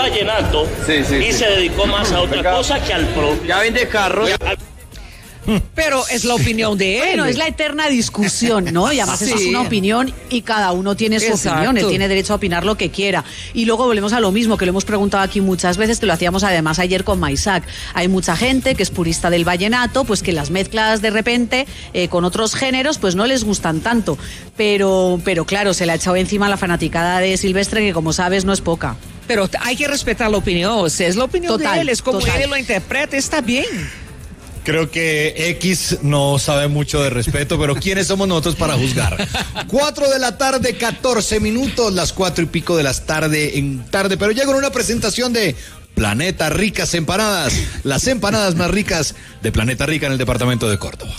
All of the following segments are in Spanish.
vallenato y se dedicó más a otra cosa que al propio. Ya vende carros. Pero es la opinión de él. Bueno, es la eterna discusión, ¿no? Y además eso es una opinión y cada uno tiene su opinión, él tiene derecho a opinar lo que quiera. Y luego volvemos a lo mismo, que lo hemos preguntado aquí muchas veces, que lo hacíamos además ayer con Maisak. Hay mucha gente que es purista del vallenato, pues que las mezclas de repente con otros géneros pues no les gustan tanto. Pero claro, se le ha echado encima la fanaticada de Silvestre, que como sabes no es poca. Pero hay que respetar la opinión, o sea, es la opinión de él, es como él lo interpreta, está bien. Creo que X no sabe mucho de respeto, pero ¿quiénes somos nosotros para juzgar? 4 de la tarde, 14 minutos, las 4 y pico de las tarde, pero llega una presentación de Planeta Ricas Empanadas, las empanadas más ricas de Planeta Rica en el departamento de Córdoba.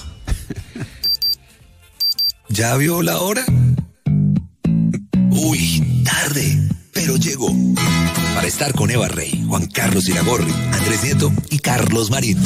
¿Ya vio la hora? Uy, tarde, pero llegó. Para estar con Eva Rey, Juan Carlos Iragorri, Andrés Nieto y Carlos Marín.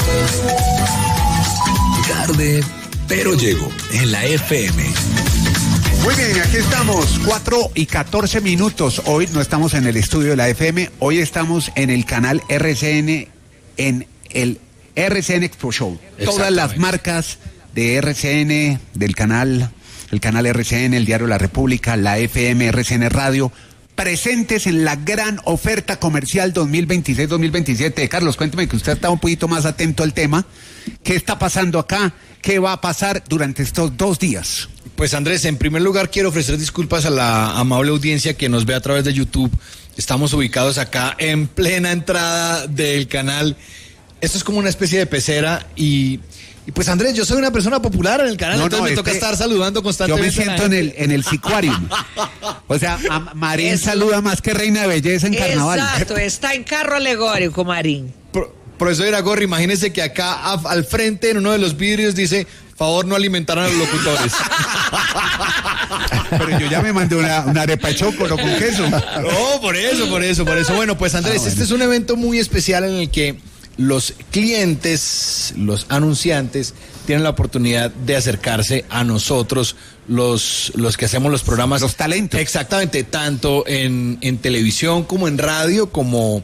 Tarde, pero llego en la FM. Muy bien, aquí estamos, 4 y 14 minutos. Hoy no estamos en el estudio de la FM, hoy estamos en el canal RCN, en el RCN Expo Show. Todas las marcas de RCN, del canal, el canal RCN, el Diario La República, la FM, RCN Radio, presentes en la gran oferta comercial 2026-2027. Carlos, cuénteme que usted está un poquito más atento al tema. ¿Qué está pasando acá? ¿Qué va a pasar durante estos 2 días? Pues Andrés, en primer lugar quiero ofrecer disculpas a la amable audiencia que nos ve a través de YouTube. Estamos ubicados acá en plena entrada del canal. Esto es como una especie de pecera y pues Andrés, yo soy una persona popular en el canal, entonces me toca estar saludando constantemente. Yo me siento en el sicuarium. O sea, Marín saluda más que reina de belleza en carnaval. Exacto, está en carro alegórico, Marín. Profesor Iragorri, imagínese que acá al frente en uno de los vidrios dice: favor no alimentar a los locutores. Pero yo ya me mandé una arepa de chocolo con queso. No, por eso. Bueno, pues Andrés, Este es un evento muy especial en el que los clientes, los anunciantes, tienen la oportunidad de acercarse a nosotros, los que hacemos los programas. Los talentos. Exactamente, tanto en televisión como en radio, como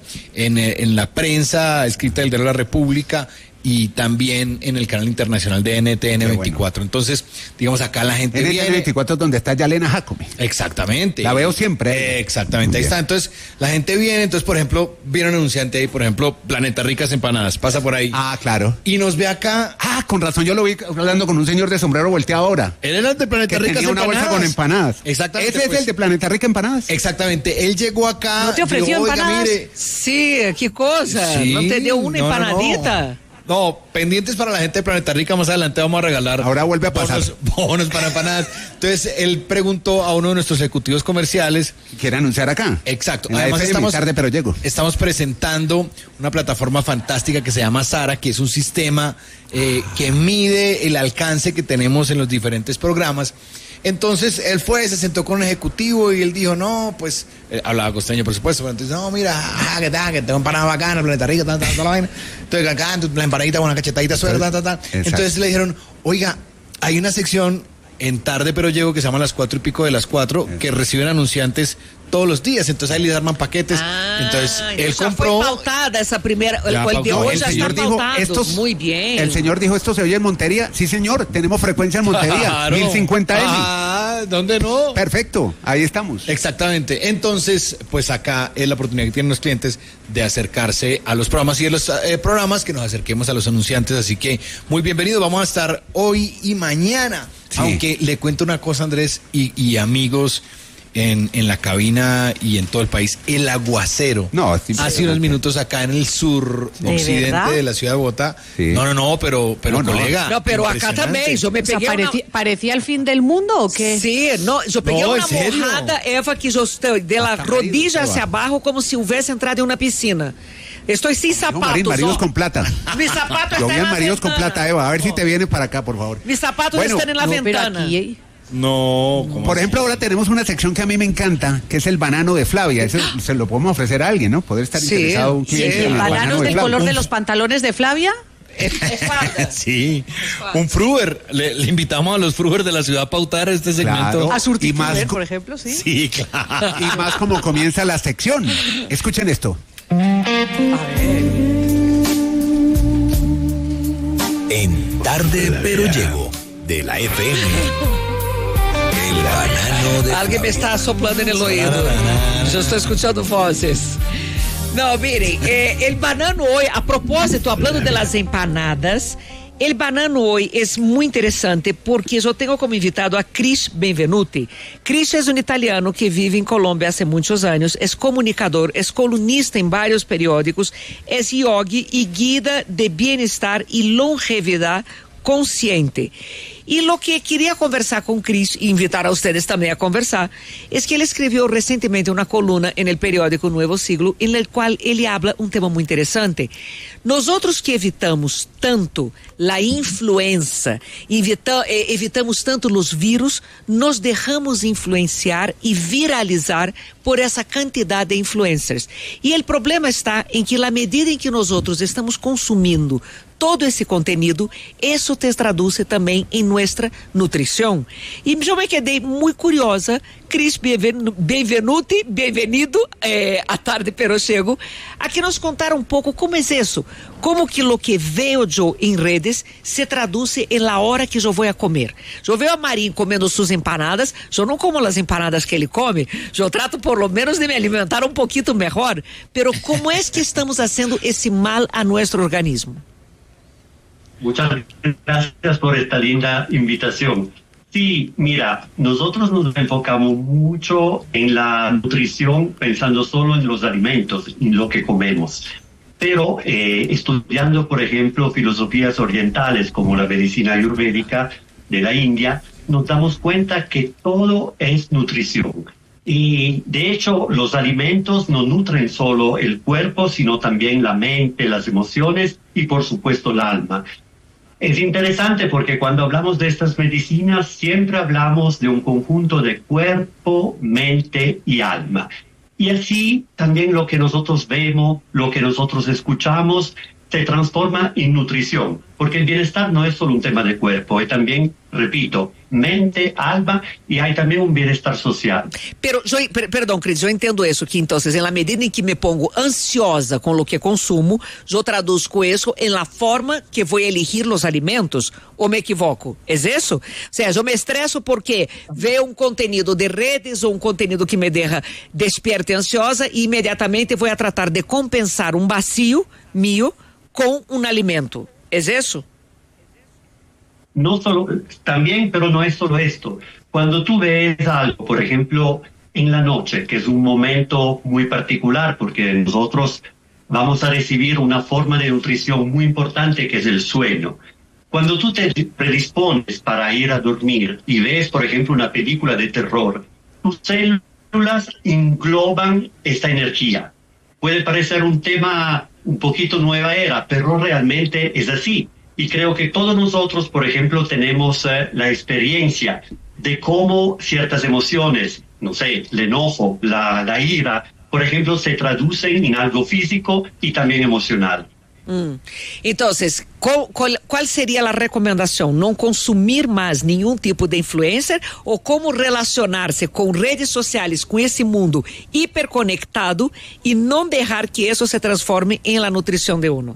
en la prensa escrita del Diario de la República, y también en el canal internacional de NTN 24. Bueno. Entonces, digamos, acá la gente NTN viene... 24 es donde está Yalena Jacome. Exactamente. La veo siempre. Exactamente, ahí está. Entonces, la gente viene, por ejemplo, viene un anunciante ahí, por ejemplo, Planeta Ricas Empanadas, pasa por ahí. Ah, claro. Y nos ve acá. Ah, con razón, yo lo vi hablando con un señor de sombrero volteado ahora. Él era el de Planeta Ricas tenía una Empanadas. bolsa con empanadas. Exactamente. ¿Ese es el de Planeta Rica Empanadas? Exactamente. Él llegó acá. ¿No te ofreció empanadas? Mire, sí, qué cosa. Sí, ¿No te dio una empanadita? No, pendientes para la gente de Planeta Rica, más adelante vamos a regalar. Ahora vuelve a pasar. Bonos para empanadas. Entonces, él preguntó a uno de nuestros ejecutivos comerciales. ¿Quiere anunciar acá? Exacto. En además estamos tarde, pero llego. Estamos presentando una plataforma fantástica que se llama Sara, que es un sistema que mide el alcance que tenemos en los diferentes programas. Entonces, él se sentó con un ejecutivo y él dijo, no, pues, hablaba costeño, por supuesto, pero entonces, no, mira, que tengo empanadas bacanas, Planeta Rica, toda la vaina. Entonces, acá, la empanadita con una cachetadita suelta, Entonces le dijeron, oiga, hay una sección en Tarde Pero Llego que se llama Las 4 y pico de las 4, que reciben anunciantes todos los días, entonces ahí les arman paquetes. Entonces, él compró... Fue pautada esa primera, el de hoy ya está pautado. Muy bien. El señor dijo, ¿esto se oye en Montería? Sí, señor, tenemos frecuencia en Montería, claro. 1050M. Ah, ¿dónde no? Perfecto, ahí estamos. Exactamente. Entonces, pues acá es la oportunidad que tienen los clientes de acercarse a los programas y de los programas que nos acerquemos a los anunciantes. Así que, muy bienvenido. Vamos a estar hoy y mañana. Sí. Aunque le cuento una cosa, Andrés y amigos... En la cabina y en todo el país, el aguacero. No, hace unos minutos acá en el sur occidente de la ciudad de Bogotá. Sí. No, pero colega. No, pero acá también. Yo me pegué ¿Parecía el fin del mundo o qué? Sí, no, yo pegué una mojada, Eva, que yo estoy de la rodilla hacia abajo como si hubiese entrado en una piscina. Estoy sin zapatos. Maridos con plata. Mis zapatos están en la maridos ventana. con plata, Eva. A ver si te viene para acá, por favor. Mis zapatos están en la ventana. No, por ejemplo, ahora tenemos una sección que a mí me encanta, que es el banano de Flavia. Eso se lo podemos ofrecer a alguien, ¿no? Poder estar interesado un cliente. ¿El banano es del color de los pantalones de Flavia? Espalda. Sí, un fruber. Le invitamos a los fruber de la ciudad a pautar este segmento. Claro. A surtir, Y más por ejemplo, sí. Sí, claro. Y más como comienza la sección. Escuchen esto. A ver. En Tarde Pero Llego, de la FM. El banano de Alguien me está soplando en el oído. Yo estoy escuchando voces. No, miren, el banano hoy, a propósito, hablando de las empanadas, el banano hoy es muy interesante porque yo tengo como invitado a Chris Benvenuti. Chris es un italiano que vive en Colombia hace muchos años, es comunicador, es columnista en varios periódicos, es yogi y guía de bienestar y longevidad consciente. Y lo que quería conversar con Chris e invitar a ustedes también a conversar es que él escribió recientemente una columna en el periódico Nuevo Siglo en el cual él habla un tema muy interesante. Nosotros que evitamos tanto la influenza, evitamos tanto los virus, nos dejamos influenciar y viralizar por essa cantidad de influencers. E o problema está em que, na medida em que nós outros estamos consumindo todo esse conteúdo, isso te traduz também em nossa nutrição. E eu me quedei muito curiosa. Chris Benvenuti, bem-vindo à Tarde Pero Chego, a que nos contar um pouco como é isso, como que o que vejo eu em redes se traduz em la hora que eu vou a comer. Eu vejo a Marinho comendo suas empanadas, eu não como as empanadas que ele come, eu trato por lo menos de me alimentar um pouquinho melhor, pero como é que estamos fazendo esse mal a nosso organismo? Muchas gracias por esta linda invitación. Sí, mira, nosotros nos enfocamos mucho en la nutrición pensando solo en los alimentos, en lo que comemos. Pero estudiando, por ejemplo, filosofías orientales como la medicina ayurvédica de la India, nos damos cuenta que todo es nutrición. Y de hecho, los alimentos no nutren solo el cuerpo, sino también la mente, las emociones y, por supuesto, el alma. Es interesante porque cuando hablamos de estas medicinas siempre hablamos de un conjunto de cuerpo, mente y alma. Y así también lo que nosotros vemos, lo que nosotros escuchamos, se transforma en nutrición. Porque el bienestar no es solo un tema de cuerpo, es también, repito, mente, alma y hay también un bienestar social. Pero, perdão, Cris, eu entendo isso, que então, na medida em que me pongo ansiosa com o que consumo, eu traduzco isso em la forma que vou elegir os alimentos, ou me equivoco? É isso? Ou seja, eu me estresso porque vejo um conteúdo de redes ou um conteúdo que me deixa despierta e ansiosa e imediatamente vou a tratar de compensar um vacío mío com um alimento. ¿Es eso? No solo, también, pero no es solo esto. Cuando tú ves algo, por ejemplo, en la noche, que es un momento muy particular, porque nosotros vamos a recibir una forma de nutrición muy importante que es el sueño. Cuando tú te predispones para ir a dormir y ves, por ejemplo, una película de terror, tus células engloban esta energía. Puede parecer un tema un poquito nueva era, pero realmente es así. Y creo que todos nosotros, por ejemplo, tenemos la experiencia de cómo ciertas emociones, no sé, el enojo, la ira, por ejemplo, se traducen en algo físico y también emocional. Entonces, ¿cuál sería la recomendación? ¿No consumir más ningún tipo de influencer o cómo relacionarse con redes sociales, con ese mundo hiperconectado y no dejar que eso se transforme en la nutrición de uno?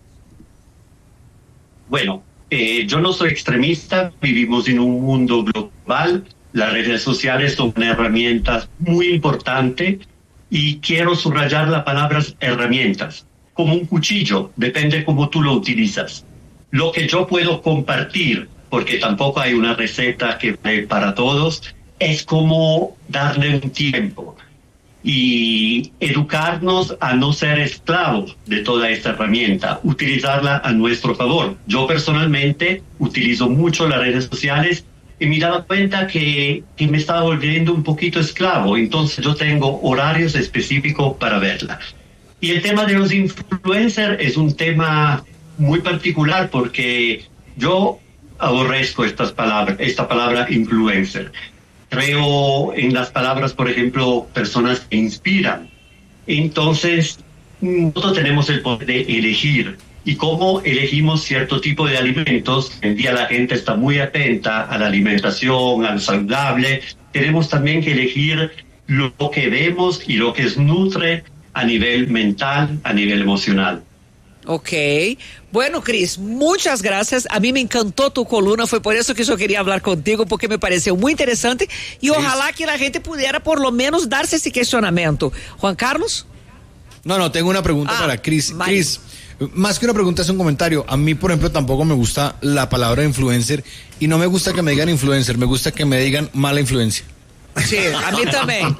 Bueno, yo no soy extremista, vivimos en un mundo global, las redes sociales son una herramienta muy importante y quiero subrayar la palabra herramientas. Como un cuchillo, depende cómo tú lo utilizas. Lo que yo puedo compartir, porque tampoco hay una receta que vale para todos, es como darle un tiempo y educarnos a no ser esclavos de toda esta herramienta, utilizarla a nuestro favor. Yo personalmente utilizo mucho las redes sociales y me daba cuenta que me estaba volviendo un poquito esclavo, entonces yo tengo horarios específicos para verla. Y el tema de los influencers es un tema muy particular porque yo aborrezco esta palabra influencer. Creo en las palabras, por ejemplo, personas que inspiran. Entonces, nosotros tenemos el poder de elegir y cómo elegimos cierto tipo de alimentos. Hoy en día la gente está muy atenta a la alimentación, al saludable. Tenemos también que elegir lo que vemos y lo que nos nutre a nivel mental, a nivel emocional. Ok. Bueno, Cris, muchas gracias. A mí me encantó tu columna, fue por eso que yo quería hablar contigo, porque me pareció muy interesante y ojalá que la gente pudiera por lo menos darse ese cuestionamiento. Juan Carlos. No, tengo una pregunta para Cris. Cris, más que una pregunta es un comentario. A mí, por ejemplo, tampoco me gusta la palabra influencer y no me gusta que me digan influencer, me gusta que me digan mala influencia. Sí, a mí también.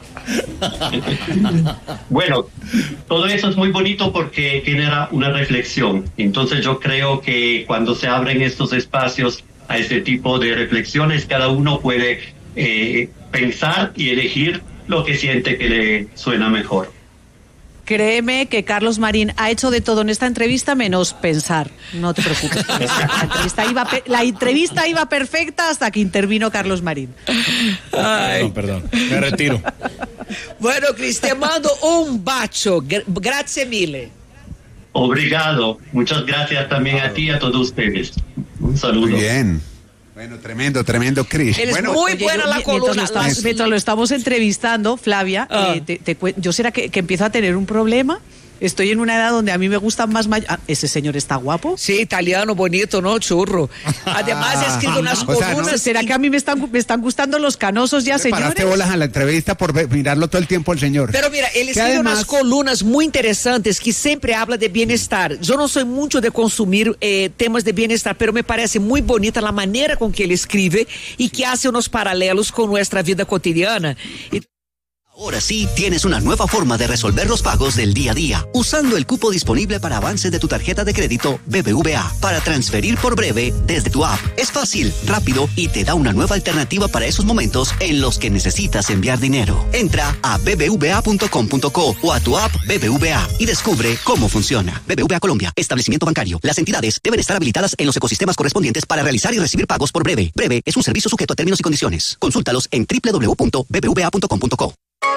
Bueno, todo eso es muy bonito porque genera una reflexión. Entonces yo creo que cuando se abren estos espacios a este tipo de reflexiones, cada uno puede pensar y elegir lo que siente que le suena mejor. Créeme que Carlos Marín ha hecho de todo en esta entrevista menos pensar. No te preocupes. La entrevista iba perfecta hasta que intervino Carlos Marín. Perdón. Me retiro. Bueno, Cris, te mando un bacio. Grazie mille. Obrigado. Muchas gracias también a ti y a todos ustedes. Un saludo. Muy bien. Bueno, tremendo, Cris. Bueno, muy buena la columna. Mientras lo estamos entrevistando, Flavia, yo será que empiezo a tener un problema. Estoy en una edad donde a mí me gustan más ese señor está guapo. Sí, italiano, bonito, ¿no? Churro. Además, ha escrito unas columnas. ¿No? ¿Será que a mí me están gustando los canosos ya, señores? Paraste bolas a la entrevista por mirarlo todo el tiempo el señor. Pero mira, él escribe unas columnas muy interesantes que siempre habla de bienestar. Yo no soy mucho de consumir temas de bienestar, pero me parece muy bonita la manera con que él escribe y que hace unos paralelos con nuestra vida cotidiana. Ahora sí tienes una nueva forma de resolver los pagos del día a día, usando el cupo disponible para avance de tu tarjeta de crédito BBVA para transferir por breve desde tu app. Es fácil, rápido y te da una nueva alternativa para esos momentos en los que necesitas enviar dinero. Entra a bbva.com.co o a tu app BBVA y descubre cómo funciona. BBVA Colombia, establecimiento bancario. Las entidades deben estar habilitadas en los ecosistemas correspondientes para realizar y recibir pagos por breve. Breve es un servicio sujeto a términos y condiciones. Consúltalos en www.bbva.com.co.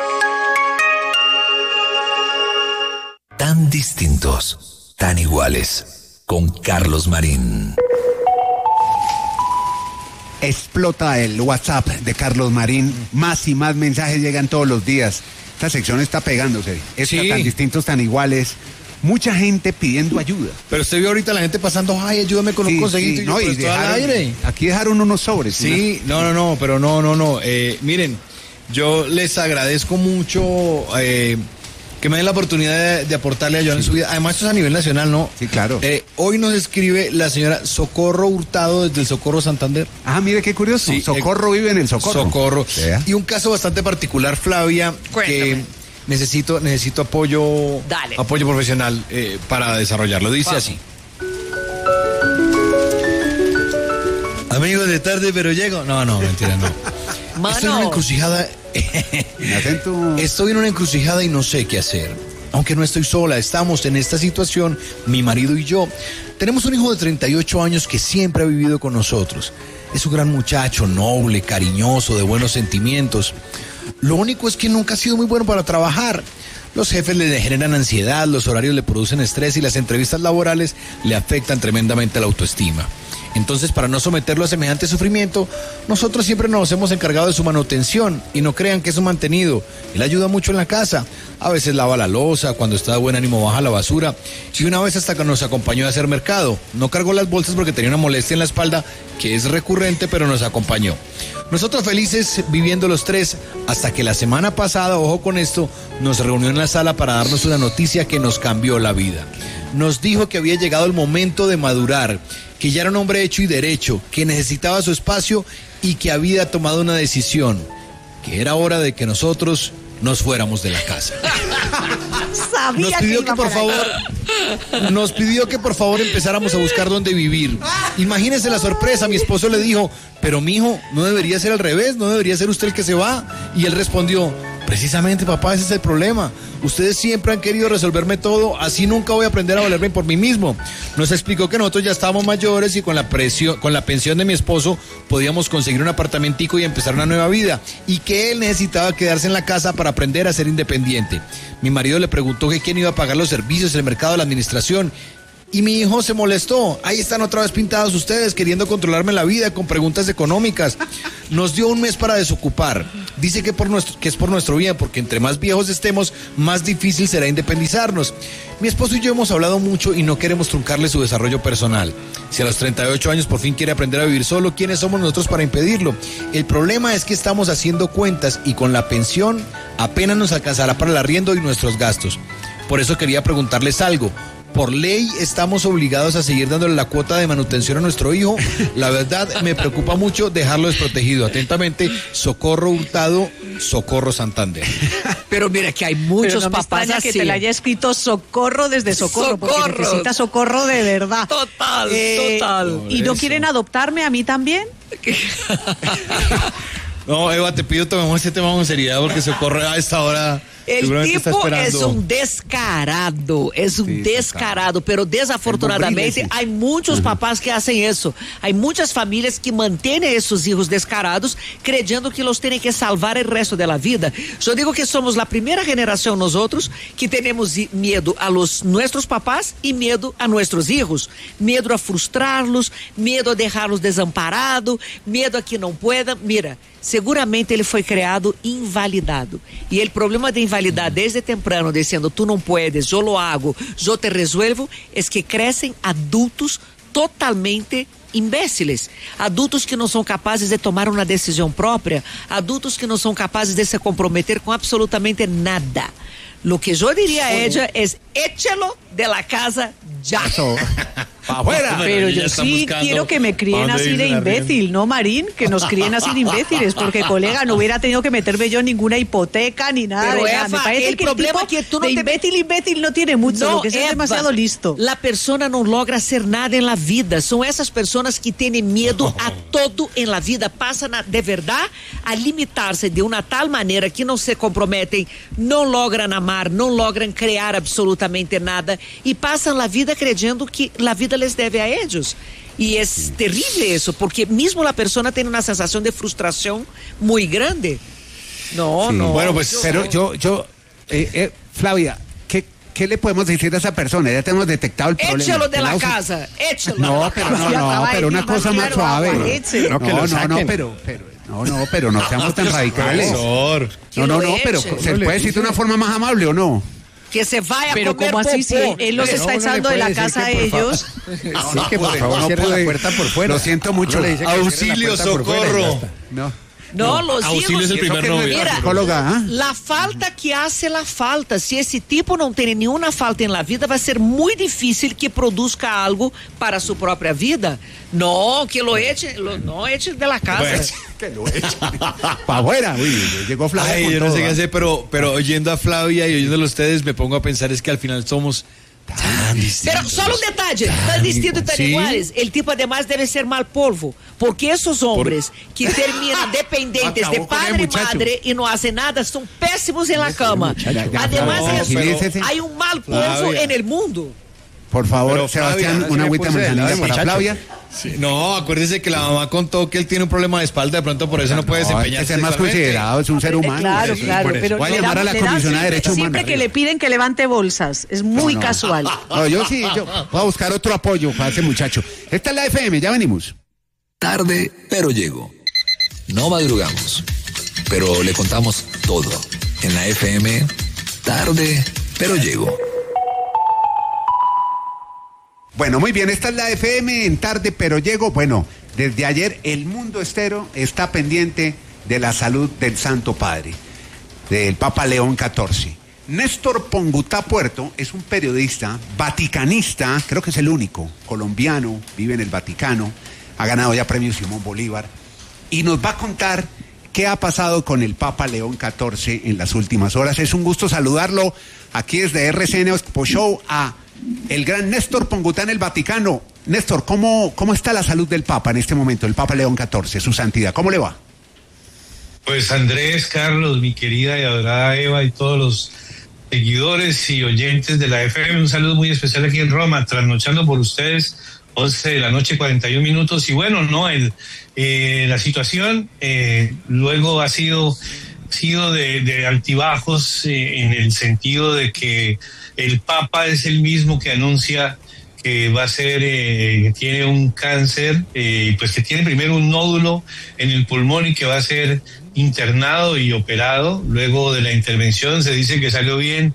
Tan distintos, tan iguales, con Carlos Marín. Explota el WhatsApp de Carlos Marín, más y más mensajes llegan todos los días. Esta sección está pegándose, tan distintos, tan iguales. Mucha gente pidiendo ayuda. Pero usted vio ahorita la gente pasando, ay, ayúdame con un consejito. Sí, no, y dejaron, al aire. Aquí dejaron unos sobres. Sí, no, pero no. Miren, yo les agradezco mucho que me den la oportunidad de aportarle ayuda en su vida. Además, esto es a nivel nacional, ¿no? Sí, claro. Hoy nos escribe la señora Socorro Hurtado desde el Socorro Santander. Ah, mire qué curioso. Sí, Socorro vive en el Socorro. Socorro. ¿Sea? Y un caso bastante particular, Flavia, que necesito apoyo profesional para desarrollarlo. Dice así. Amigos de tarde, pero llego. No, mentira, no. Estoy en una encrucijada. Estoy en una encrucijada y no sé qué hacer. Aunque no estoy sola, estamos en esta situación, mi marido y yo. Tenemos un hijo de 38 años que siempre ha vivido con nosotros. Es un gran muchacho, noble, cariñoso, de buenos sentimientos. Lo único es que nunca ha sido muy bueno para trabajar. Los jefes le generan ansiedad, los horarios le producen estrés y las entrevistas laborales le afectan tremendamente la autoestima. Entonces, para no someterlo a semejante sufrimiento, nosotros siempre nos hemos encargado de su manutención y no crean que es un mantenido. Él ayuda mucho en la casa, a veces lava la loza, cuando está de buen ánimo baja la basura y una vez hasta que nos acompañó a hacer mercado. No cargó las bolsas porque tenía una molestia en la espalda que es recurrente, pero nos acompañó. Nosotros felices viviendo los tres hasta que la semana pasada, ojo con esto, nos reunió en la sala para darnos una noticia que nos cambió la vida. Nos dijo que había llegado el momento de madurar, que ya era un hombre hecho y derecho, que necesitaba su espacio y que había tomado una decisión, que era hora de que nosotros nos fuéramos de la casa. Nos pidió que por favor empezáramos a buscar dónde vivir. Imagínense la sorpresa, mi esposo le dijo, pero mijo, ¿no debería ser al revés? ¿No debería ser usted el que se va? Y él respondió, precisamente papá, ese es el problema. Ustedes siempre han querido resolverme todo, así nunca voy a aprender a valerme por mí mismo. Nos explicó que nosotros ya estábamos mayores y con la pensión de mi esposo podíamos conseguir un apartamentico y empezar una nueva vida, y que él necesitaba quedarse en la casa para aprender a ser independiente. Mi marido le preguntó que quién iba a pagar los servicios, el mercado, la administración, Y mi hijo se molestó. Ahí están otra vez pintados ustedes queriendo controlarme la vida con preguntas económicas. Nos dio un mes para desocupar. Dice que es por nuestro bien, porque entre más viejos estemos, más difícil será independizarnos. Mi esposo y yo hemos hablado mucho y no queremos truncarle su desarrollo personal. Si a los 38 años por fin quiere aprender a vivir solo, ¿quiénes somos nosotros para impedirlo? El problema es que estamos haciendo cuentas y con la pensión apenas nos alcanzará para el arriendo y nuestros gastos. Por eso quería preguntarles algo. ¿Por ley estamos obligados a seguir dándole la cuota de manutención a nuestro hijo? La verdad, me preocupa mucho dejarlo desprotegido. Atentamente, Socorro Hurtado, Socorro Santander. Pero mira que hay muchos no papás así. Que te la haya escrito Socorro desde Socorro, porque necesita socorro de verdad. Total. ¿Y no quieren adoptarme a mí también? No, Eva, te pido tomemos este tema con seriedad porque Socorro a esta hora... El tipo es un descarado, pero desafortunadamente hay muchos papás que hacen eso. Hay muchas familias que mantienen esos hijos descarados creyendo que los tienen que salvar el resto de la vida. Yo digo que somos la primera generación nosotros que tenemos miedo a nuestros papás y miedo a nuestros hijos. Miedo a frustrarlos, miedo a dejarlos desamparados, miedo a que não puedan. Mira, seguramente ele foi criado invalidado. E o problema de invalidar desde temprano, dizendo, tu não puedes, eu lo hago, eu te resuelvo, é que crescem adultos totalmente imbéciles, adultos que não são capazes de tomar uma decisão própria, adultos que não são capazes de se comprometer com absolutamente nada. Lo que yo diría a ella es, échalo de la casa ya. ¡Afuera! Pero yo sí quiero que me críen así de imbécil, ¿no, Marín? Que nos críen así de imbéciles, porque, colega, no hubiera tenido que meterme yo en ninguna hipoteca ni nada. Pero de nada. Eva, Me parece el que problema tipo es que tú no de imbécil no tiene mucho, No, lo que es Eva, demasiado listo. La persona no logra hacer nada en la vida. Son esas personas que tienen miedo a todo en la vida. Pasan de verdad a limitarse de una tal manera que no se comprometen, no logran amar, no logran crear absolutamente nada y pasan la vida creyendo que la vida les debe a ellos. Y es terrible eso, porque mismo la persona tiene una sensación de frustración muy grande. No. Bueno, pues, pero Flavia, ¿qué le podemos decir a esa persona? Ya tenemos detectado el problema. Échalo de la casa, échalo. No, pero una cosa más suave. Pero no seamos tan radicales. Pero ¿se puede decir de una forma más amable o no? Que se vaya pero a comer como así, popó. si él los está echando de la casa a ellos. Sí, que por favor cierre la puerta por fuera. Lo siento mucho. Auxilio, socorro. No, los auxilio hijos. es el primer novio. Mira, la falta que hace la falta. Si ese tipo no tiene ninguna falta en la vida, va a ser muy difícil que produzca algo para su propia vida. No, que lo eche, no eche de la casa. Pues, que lo eche. Para afuera. Uy, llegó Flavia. Ay, yo no sé qué hacer, pero oyendo a Flavia y oyéndolo a ustedes, me pongo a pensar es que al final somos tan distintos. Pero solo un detalle, tan distintos y tan iguales. El tipo además debe ser mal polvo, porque esos hombres que terminan dependientes de padre y madre y no hacen nada son pésimos en la cama. Además hay un mal polvo en el mundo. Por favor, pero, Sebastián, una agüita manzanilla para Flavia. Sí, no, acuérdese que la mamá contó que él tiene un problema de espalda, de pronto por eso no puede desempeñarse. Hay que ser más considerado, es un ser humano. Claro, pero voy a llamar a la Comisión de Derechos Humanos. Siempre que le piden que levante bolsas, es muy casual. No, yo voy a buscar otro apoyo para ese muchacho. Esta es la FM, ya venimos. Tarde, pero llego. No madrugamos, pero le contamos todo. En la FM, tarde, pero llego. Bueno, muy bien, esta es la FM en Tarde, pero llego. Bueno, desde ayer el mundo entero está pendiente de la salud del Santo Padre, del Papa León XIV. Néstor Pongutá Puerto es un periodista vaticanista, creo que es el único, colombiano, vive en el Vaticano, ha ganado ya premio Simón Bolívar, y nos va a contar qué ha pasado con el Papa León XIV en las últimas horas. Es un gusto saludarlo aquí desde RCN Expo Show a el gran Néstor Pongutá en el Vaticano. Néstor, ¿cómo está la salud del Papa en este momento, el Papa León XIV, su santidad? ¿Cómo le va? Pues Andrés, Carlos, mi querida y adorada Eva y todos los seguidores y oyentes de la FM, un saludo muy especial aquí en Roma, trasnochando por ustedes, 11 de la noche, 41 minutos. Y bueno, la situación luego ha sido de altibajos en el sentido de que el Papa es el mismo que anuncia que va a ser, que tiene un cáncer, pues que tiene primero un nódulo en el pulmón y que va a ser internado y operado. Luego de la intervención se dice que salió bien,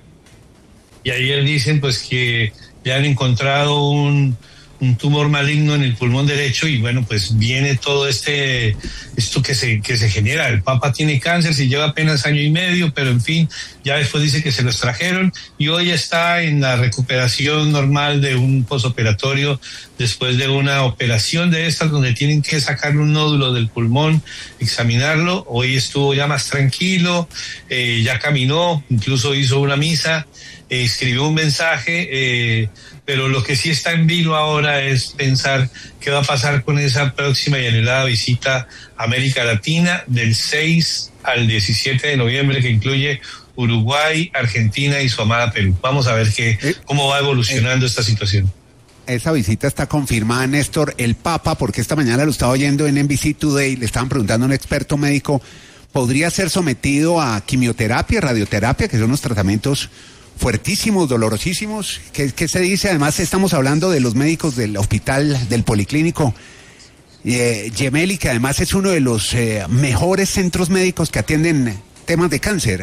y ayer dicen pues que ya han encontrado un tumor maligno en el pulmón derecho, y bueno, pues viene todo esto que se genera. El Papa tiene cáncer, se lleva apenas año y medio, pero en fin, ya después dice que se lo extrajeron y hoy está en la recuperación normal de un posoperatorio después de una operación de estas donde tienen que sacarle un nódulo del pulmón, examinarlo. Hoy estuvo ya más tranquilo, ya caminó, incluso hizo una misa, escribió un mensaje, pero lo que sí está en vilo ahora es pensar qué va a pasar con esa próxima y anhelada visita a América Latina del 6 al 17 de noviembre, que incluye Uruguay, Argentina y su amada Perú. Vamos a ver cómo va evolucionando esta situación. Esa visita está confirmada, Néstor. El Papa, porque esta mañana lo estaba oyendo en NBC Today, le estaban preguntando a un experto médico, ¿podría ser sometido a quimioterapia, radioterapia, que son los tratamientos fuertísimos, dolorosísimos? ¿Qué se dice? Además, estamos hablando de los médicos del hospital, del Policlínico Gemelli, que además es uno de los mejores centros médicos que atienden temas de cáncer.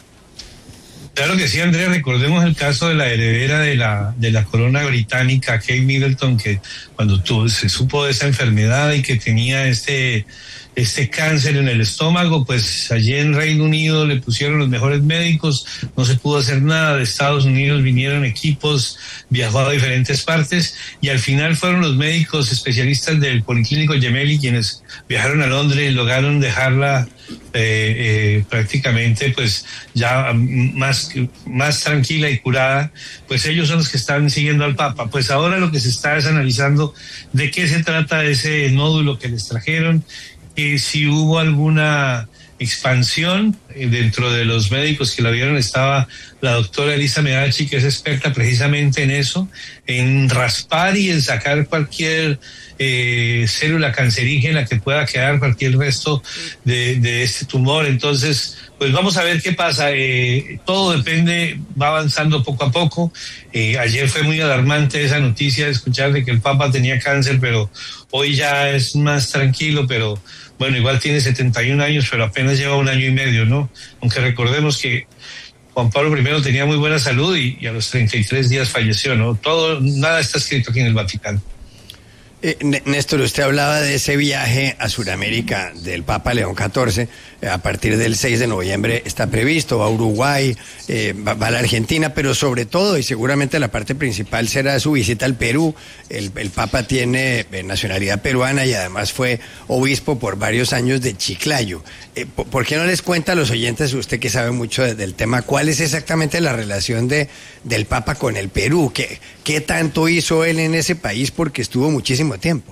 Claro que sí, Andrea. Recordemos el caso de la heredera de la corona británica, Kate Middleton, que cuando se supo de esa enfermedad y que tenía este cáncer en el estómago, pues allí en Reino Unido le pusieron los mejores médicos, no se pudo hacer nada. De Estados Unidos vinieron equipos, viajó a diferentes partes y al final fueron los médicos especialistas del Policlínico Gemelli quienes viajaron a Londres y lograron dejarla prácticamente pues ya más tranquila y curada. Pues ellos son los que están siguiendo al Papa. Pues ahora lo que se está es analizando de qué se trata ese nódulo que les trajeron, si hubo alguna expansión dentro de los médicos que la vieron. Estaba la doctora Elisa Medachi, que es experta precisamente en eso, en raspar y en sacar cualquier célula cancerígena que pueda quedar, cualquier resto de este tumor. Entonces, pues vamos a ver qué pasa. Todo depende, va avanzando poco a poco. Ayer fue muy alarmante esa noticia de escuchar de que el Papa tenía cáncer, pero hoy ya es más tranquilo, pero bueno, igual tiene 71 años, pero apenas lleva un año y medio, ¿no? Aunque recordemos que Juan Pablo I tenía muy buena salud y a los 33 días falleció, ¿no? Nada está escrito aquí en el Vaticano. Néstor, usted hablaba de ese viaje a Sudamérica del Papa León XIV, a partir del 6 de noviembre está previsto, va a Uruguay, va a la Argentina, pero sobre todo, y seguramente la parte principal será su visita al Perú. El Papa tiene nacionalidad peruana y además fue obispo por varios años de Chiclayo. ¿Por qué no les cuenta a los oyentes, usted que sabe mucho del tema, cuál es exactamente la relación del Papa con el Perú? ¿Qué tanto hizo él en ese país? Porque estuvo muchísimo tiempo.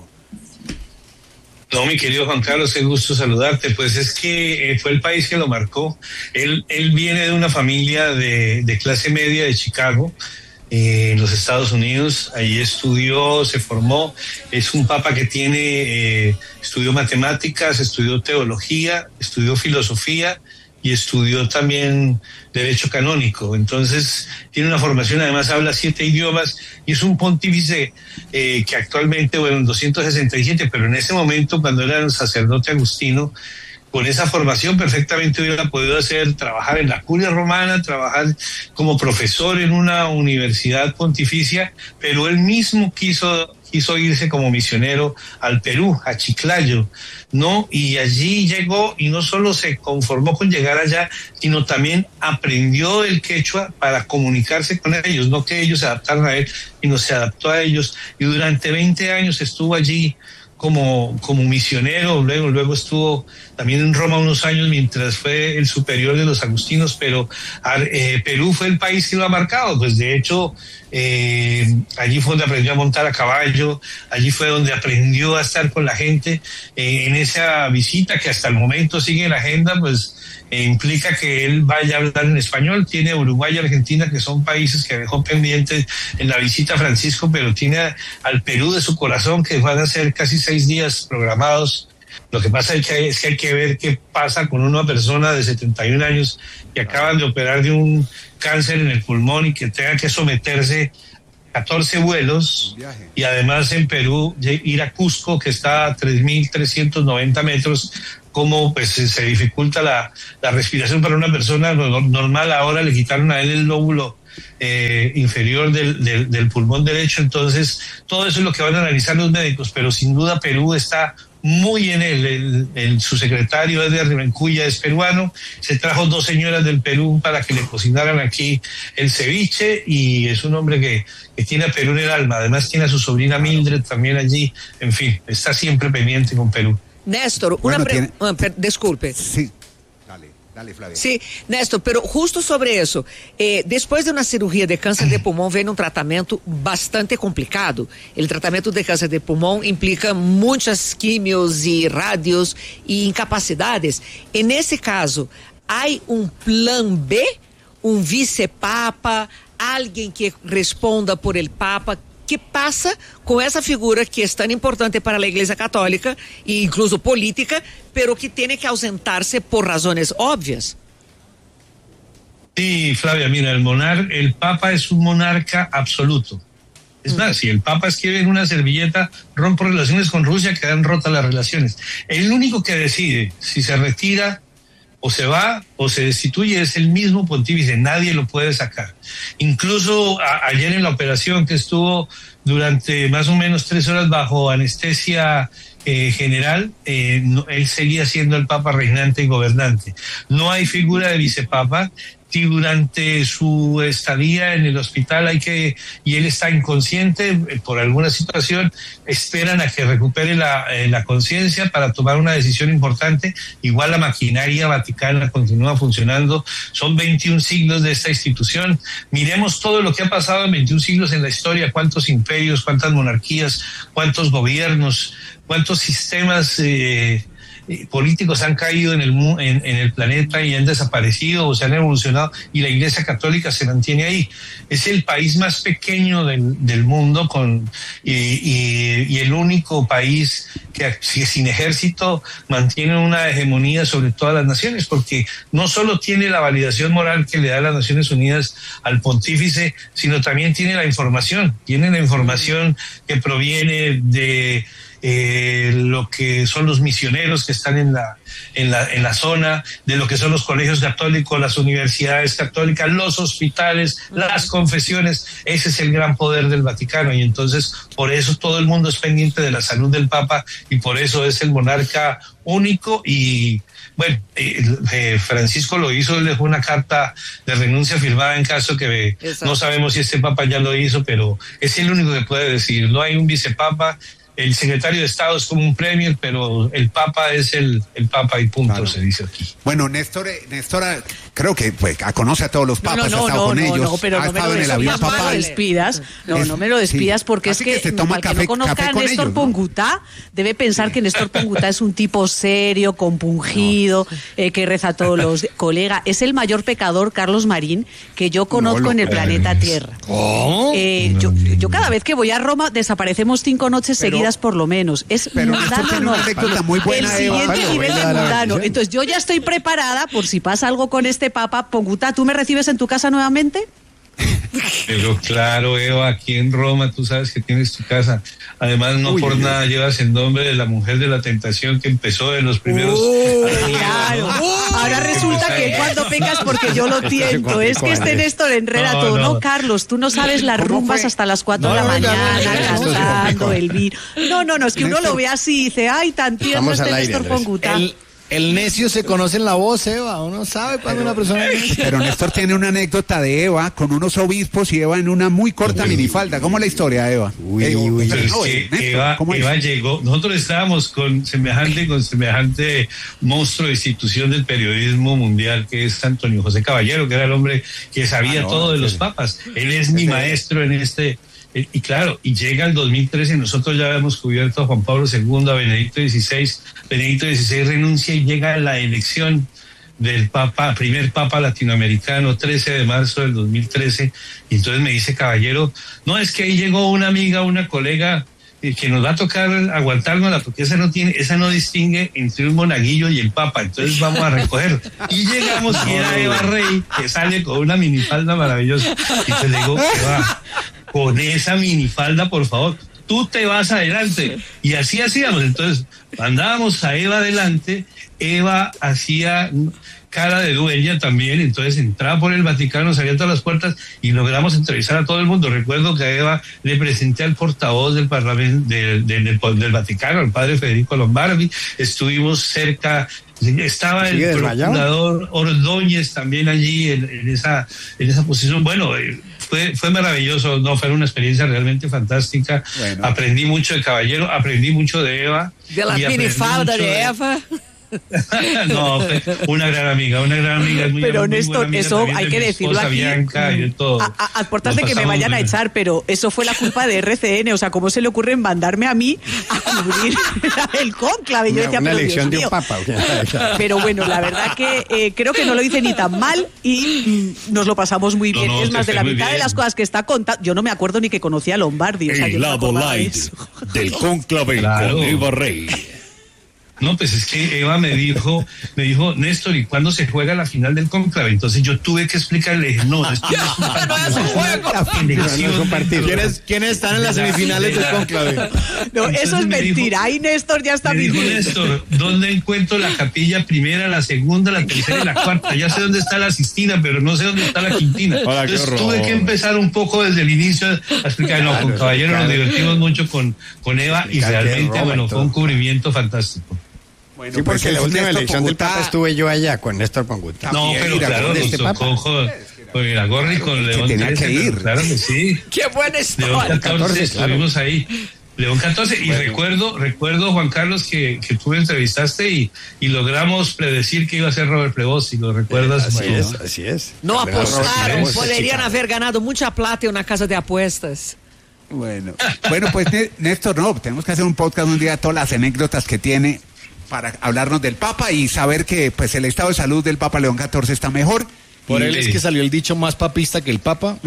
No, mi querido Juan Carlos, qué gusto saludarte. Pues es que fue el país que lo marcó. Él viene de una familia de clase media de Chicago, en los Estados Unidos. Ahí estudió, se formó. Es un papa que estudió matemáticas, estudió teología, estudió filosofía y estudió también derecho canónico. Entonces tiene una formación, además habla 7 idiomas y es un pontífice que actualmente, bueno, en 267, pero en ese momento, cuando era un sacerdote agustino, con esa formación perfectamente hubiera podido trabajar en la curia romana, trabajar como profesor en una universidad pontificia, pero él mismo quiso irse como misionero al Perú, a Chiclayo, ¿no? Y allí llegó y no solo se conformó con llegar allá, sino también aprendió el quechua para comunicarse con ellos, no que ellos se adaptaran a él, sino se adaptó a ellos. Y durante 20 años estuvo allí como misionero, luego estuvo también en Roma unos años mientras fue el superior de los agustinos, pero Perú fue el país que lo ha marcado. Pues de hecho allí fue donde aprendió a montar a caballo, allí fue donde aprendió a estar con la gente. En esa visita que hasta el momento sigue en la agenda, pues implica que él vaya a hablar en español. Tiene Uruguay y Argentina, que son países que dejó pendientes en la visita a Francisco, pero tiene al Perú de su corazón, que van a ser casi 6 días programados. Lo que pasa es que hay que ver qué pasa con una persona de 71 años que acaban de operar de un cáncer en el pulmón y que tenga que someterse 14 vuelos, y además en Perú ir a Cusco, que está a 3.390 metros, como pues se dificulta la respiración para una persona normal. Ahora le quitaron a él el lóbulo inferior del pulmón derecho. Entonces todo eso es lo que van a analizar los médicos, pero sin duda Perú está muy en él. Su secretario Edgar Rivencuya es peruano, se trajo 2 señoras del Perú para que le cocinaran aquí el ceviche, y es un hombre que tiene a Perú en el alma. Además tiene a su sobrina Mildred también allí. En fin, está siempre pendiente con Perú. Néstor, disculpe. Sí. Dale, Flavia. Sí, Néstor, pero justo sobre eso, después de una cirugía de cáncer de pulmón viene un tratamiento bastante complicado. El tratamiento de cáncer de pulmón implica muchas quimios y radios y incapacidades. En ese caso, ¿hay un plan B? ¿Un vicepapa? ¿Alguien que responda por el papa? ¿Qué pasa con esa figura que es tan importante para la Iglesia Católica e incluso política, pero que tiene que ausentarse por razones obvias? Sí, Flavia, mira, el Papa es un monarca absoluto. Es más, si el Papa escribe en una servilleta, rompo relaciones con Rusia, quedan rotas las relaciones. El único que decide si se retira o se va o se destituye es el mismo pontífice, nadie lo puede sacar. Incluso ayer en la operación, que estuvo durante más o menos 3 horas bajo anestesia general, él seguía siendo el Papa reinante y gobernante. No hay figura de vicepapa. Si durante su estadía en el hospital y él está inconsciente por alguna situación, esperan a que recupere la conciencia para tomar una decisión importante. Igual la maquinaria vaticana continúa funcionando. Son 21 siglos de esta institución. Miremos todo lo que ha pasado en 21 siglos en la historia: cuántos imperios, cuántas monarquías, cuántos gobiernos, cuántos sistemas políticos han caído en el planeta y han desaparecido o se han evolucionado, y la Iglesia Católica se mantiene ahí. Es el país más pequeño del mundo y el único país que sin ejército mantiene una hegemonía sobre todas las naciones, porque no solo tiene la validación moral que le da las Naciones Unidas al pontífice, sino también tiene la información que proviene de lo que son los misioneros que están en la zona, de lo que son los colegios católicos, las universidades católicas, los hospitales, las confesiones. Ese es el gran poder del Vaticano, y entonces por eso todo el mundo es pendiente de la salud del Papa, y por eso es el monarca único. Y bueno, Francisco lo hizo, él dejó una carta de renuncia firmada en caso que no sabemos si este Papa ya lo hizo, pero es el único que puede decir. No hay un vicepapa. El secretario de Estado es como un premier, pero el Papa es el Papa y punto, claro. Se dice aquí. Bueno, Néstor, creo que conoce a todos los papas, ha estado con ellos, no, pero ha estado en el avión papal. No me lo despidas, porque es que toma que no conozca a Néstor Pongutá, debe pensar que Néstor Pongutá es un tipo serio, compungido, que reza a todos los colegas. Es el mayor pecador, Carlos Marín, que yo conozco en el planeta Tierra. Yo cada vez que voy a Roma desaparecemos 5 noches seguidas por lo menos. Es mundano, una anécdota muy buena, el siguiente nivel de mundano. Entonces yo ya estoy preparada por si pasa algo con este Papa. Pongutá, ¿tú me recibes en tu casa nuevamente? Pero claro, Eva, aquí en Roma tú sabes que tienes tu casa. Además, nada llevas el nombre de la mujer de la tentación que empezó en los primeros años. Claro. Ahora resulta que cuando pecas porque yo lo tiento. Es que este Néstor enreda todo. No, Carlos, tú no sabes las rumbas hasta las 4 de la mañana, cantando el vino. No, es que uno lo ve así y dice, ay, tan tierno este Néstor Pongutá. El necio se conoce en la voz, Eva. Uno sabe cuando una persona es necia. Pero Néstor tiene una anécdota de Eva con unos obispos y Eva en una muy corta minifalda. ¿Cómo es la historia, Eva? Eva llegó. Nosotros estábamos con semejante monstruo de institución del periodismo mundial, que es Antonio José Caballero, que era el hombre que sabía todo de los papas. Él es mi maestro en este. Y claro, y llega el 2013, nosotros ya habíamos cubierto a Juan Pablo II, a Benedicto XVI. Benedicto XVI renuncia y llega la elección del primer Papa latinoamericano, 13 de marzo del 2013. Y entonces me dice Caballero, no, es que ahí llegó una amiga, una colega, que nos va a tocar aguantárnosla, porque esa no distingue entre un monaguillo y el Papa, entonces vamos a recoger. Y llegamos y era Eva Rey, que sale con una minifalda maravillosa. Y te digo, Eva, con esa minifalda, por favor, tú te vas adelante. Y así hacíamos. Entonces, mandábamos a Eva adelante, Eva hacía cara de dueña también, entonces entraba por el Vaticano, salía todas las puertas y logramos entrevistar a todo el mundo. Recuerdo que a Eva le presenté al portavoz del Parlamento del Vaticano, al padre Federico Lombardi, estuvimos cerca, estaba el procurador Ordóñez también allí en esa posición. Bueno, fue maravilloso, no, fue una experiencia realmente fantástica. Bueno. Aprendí mucho de Caballero, aprendí mucho de Eva. De la minifalda de Eva. No, una gran amiga, muy, pero muy Néstor, amiga, eso hay que decirlo aquí. Bianca, y de todo. A puertas de que me vayan a echar, pero eso fue la culpa de RCN. O sea, ¿cómo se le ocurre mandarme a mí a cubrir el cónclave? Yo decía, una pero elección Dios de un papa. Pero bueno, la verdad que creo que no lo hice ni tan mal y nos lo pasamos muy bien. Es más, de la mitad de las cosas que está contando, yo no me acuerdo ni que conocía a Lombardi. O sea, el lado light del cónclave con Eva Rey. No, pues es que Eva me dijo, Néstor, ¿y cuándo se juega la final del cónclave? Entonces yo tuve que explicarle, no, esto no es un juego. ¿Quiénes están en las semifinales del cónclave? No, entonces eso es mentira. Ahí Néstor ya está mintiendo. Néstor, ¿dónde encuentro la capilla primera, la segunda, la tercera y la cuarta? Ya sé dónde está la Sistina, pero no sé dónde está la Quintina. Entonces tuve que empezar un poco desde el inicio a explicar. No, con Caballero nos divertimos mucho con Eva y realmente, bueno, fue un cubrimiento fantástico. Bueno, sí, porque la última elección del Papa estuve yo allá con Néstor Ponguta. No, pero claro, nos tocó con Iragorri, con León XIII, claro que sí. ¡Qué buena historia! León XIV, estuvimos ahí. León XIV, y recuerdo, Juan Carlos, que tú me entrevistaste y logramos predecir que iba a ser Robert Prevost, si lo recuerdas. Así es. No apostaron, podrían haber ganado mucha plata en una casa de apuestas. Bueno, pues Néstor, no, tenemos que hacer un podcast un día de todas las anécdotas que tiene para hablarnos del Papa y saber que pues el estado de salud del Papa León XIV está mejor. Por él es que salió el dicho más papista que el Papa.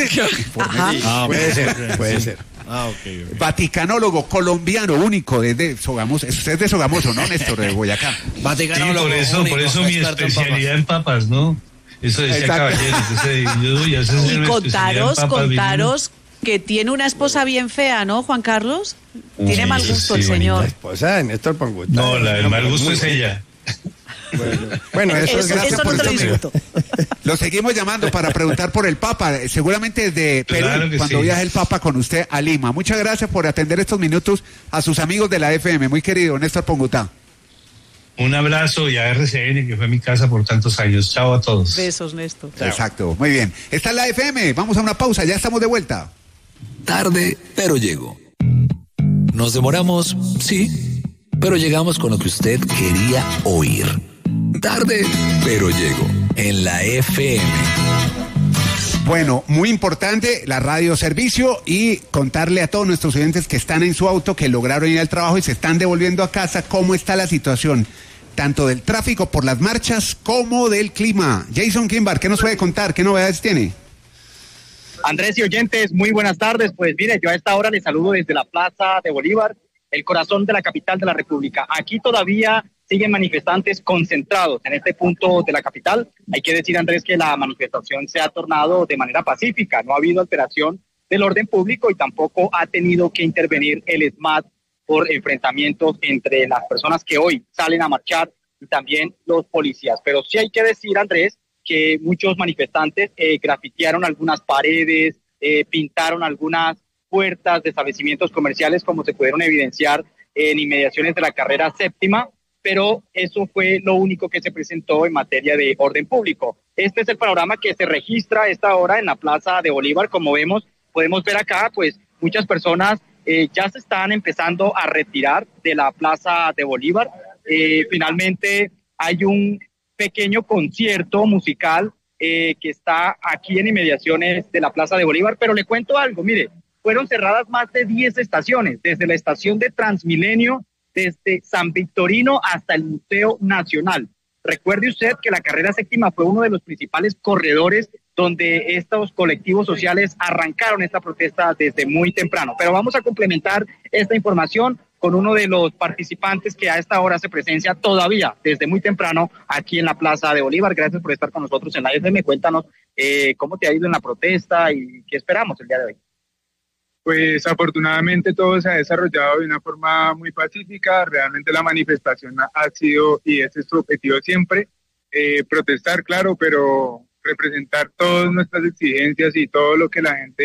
Puede ser. Okay. Vaticanólogo colombiano único desde Sogamoso. Usted es de Sogamoso, ¿no, Néstor? De Boyacá. Vaticanólogo por eso mi especialidad en papas, ¿no? Eso decía Caballero. Y contaros que tiene una esposa bien fea, ¿no, Juan Carlos? Tiene mal gusto el señor. La esposa de Néstor Ponguta. No, el mal gusto es ella. Bueno, eso es gracias eso por no te lo discuto. Lo seguimos llamando para preguntar por el Papa, seguramente desde Perú, cuando viaje el Papa con usted a Lima. Muchas gracias por atender estos minutos a sus amigos de la FM, muy querido Néstor Ponguta. Un abrazo y a RCN, que fue mi casa por tantos años. Chao a todos. Besos, Néstor. Exacto, muy bien. Está en la FM, vamos a una pausa, ya estamos de vuelta. Tarde, pero llego. Nos demoramos, sí, pero llegamos con lo que usted quería oír. Tarde, pero llego en la FM. Bueno, muy importante la radio servicio y contarle a todos nuestros oyentes que están en su auto, que lograron ir al trabajo y se están devolviendo a casa, cómo está la situación, tanto del tráfico por las marchas como del clima. Jason Kimbar, ¿qué nos puede contar? ¿Qué novedades tiene? Andrés y oyentes, muy buenas tardes. Pues mire, yo a esta hora les saludo desde la Plaza de Bolívar, el corazón de la capital de la República. Aquí todavía siguen manifestantes concentrados en este punto de la capital. Hay que decir, Andrés, que la manifestación se ha tornado de manera pacífica. No ha habido alteración del orden público y tampoco ha tenido que intervenir el SMAT por enfrentamientos entre las personas que hoy salen a marchar y también los policías. Pero sí hay que decir, Andrés, que muchos manifestantes grafitearon algunas paredes, pintaron algunas puertas de establecimientos comerciales, como se pudieron evidenciar en inmediaciones de la carrera séptima, pero eso fue lo único que se presentó en materia de orden público. Este es el panorama que se registra a esta hora en la Plaza de Bolívar. Como podemos ver acá, pues muchas personas ya se están empezando a retirar de la Plaza de Bolívar. Finalmente hay un pequeño concierto musical que está aquí en inmediaciones de la Plaza de Bolívar, pero le cuento algo, mire, fueron cerradas más de 10 estaciones, desde la estación de Transmilenio, desde San Victorino hasta el Museo Nacional. Recuerde usted que la carrera séptima fue uno de los principales corredores donde estos colectivos sociales arrancaron esta protesta desde muy temprano. Pero vamos a complementar esta información con uno de los participantes que a esta hora se presencia todavía desde muy temprano aquí en la Plaza de Bolívar. Gracias por estar con nosotros en la FM. Cuéntanos cómo te ha ido en la protesta y qué esperamos el día de hoy. Pues afortunadamente todo se ha desarrollado de una forma muy pacífica. Realmente la manifestación ha sido, y ese es su objetivo siempre, protestar, claro, pero representar todas nuestras exigencias y todo lo que la gente